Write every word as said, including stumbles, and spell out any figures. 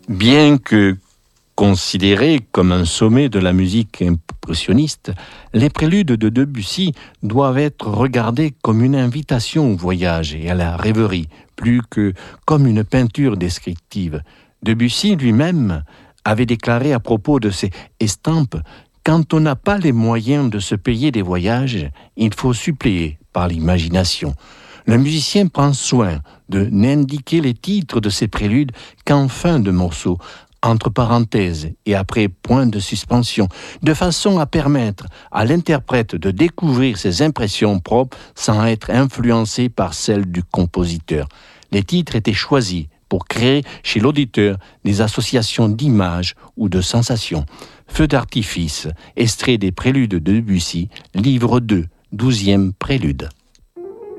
Bien que considérés comme un sommet de la musique impressionniste, les préludes de Debussy doivent être regardés comme une invitation au voyage et à la rêverie, plus que comme une peinture descriptive. Debussy lui-même avait déclaré à propos de ses estampes « Quand on n'a pas les moyens de se payer des voyages, il faut suppléer par l'imagination ». Le musicien prend soin de n'indiquer les titres de ses préludes qu'en fin de morceau, entre parenthèses et après point de suspension, de façon à permettre à l'interprète de découvrir ses impressions propres sans être influencé par celles du compositeur. Les titres étaient choisis pour créer chez l'auditeur des associations d'images ou de sensations. Feu d'artifice, extrait des préludes de Debussy, livre deux, douzième prélude.